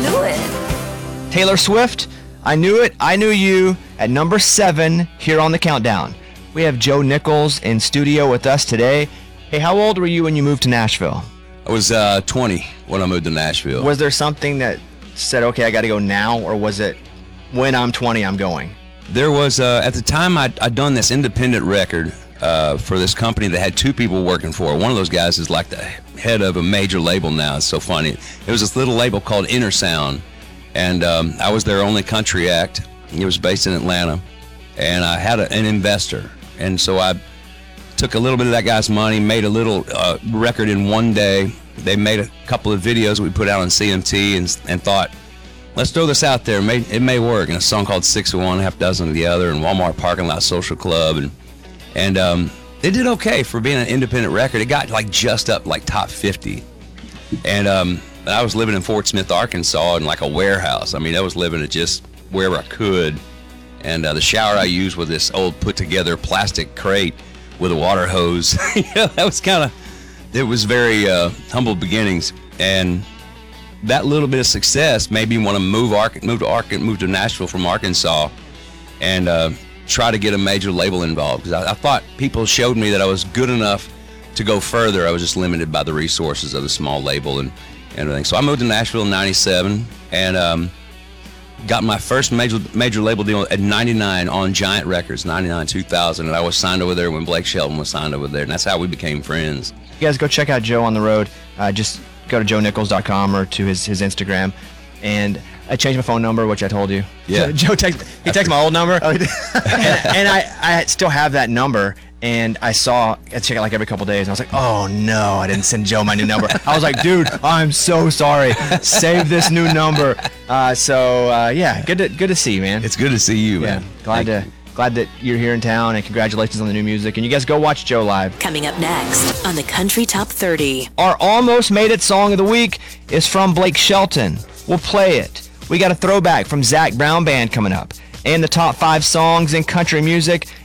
knew it. Taylor Swift, I Knew It, I Knew You, at number 7 here on the countdown. We have Joe Nichols in studio with us today. Hey, how old were you when you moved to Nashville? I was 20 when I moved to Nashville. Was there something that said, okay, I got to go now, or was it when I'm 20, I'm going? There was, at the time, I'd done this independent record for this company that had 2 people working for it. One of those guys is like the head of a major label now. It's so funny. It was this little label called Inner Sound, and I was their only country act. It was based in Atlanta, and I had an investor, and so I took a little bit of that guy's money, made a little record in one day. They made a couple of videos we put out on CMT and thought, let's throw this out there. It may work. And a song called 6 of One, Half Dozen of the Other, and Walmart Parking Lot Social Club, and it did okay for being an independent record. It got like just up like top 50, and I was living in Fort Smith, Arkansas, in like a warehouse. I mean, I was living at just wherever I could, and the shower I used was this old put together plastic crate with a water hose. That was it was very humble beginnings, and that little bit of success made me want to move to Nashville from Arkansas, and try to get a major label involved, because I thought people showed me that I was good enough to go further. I was just limited by the resources of the small label and everything. So I moved to Nashville in '97 and got my first major label deal at '99 on Giant Records, '99, 2000, and I was signed over there when Blake Shelton was signed over there, and that's how we became friends. You guys go check out Joe on the road. Just go to joenichols.com or to his Instagram. And I changed my phone number, which I told you. Yeah. Joe texted my old number. and I still have that number. And I check it like every couple days. And I was like, oh no, I didn't send Joe my new number. I was like, dude, I'm so sorry. Save this new number. Yeah, good to see you, man. It's good to see you, man. Glad that you're here in town, and congratulations on the new music. And you guys go watch Joe live. Coming up next on the Country Top 30. Our Almost Made It song of the week is from Blake Shelton. We'll play it. We got a throwback from Zac Brown Band coming up. And the top 5 songs in country music.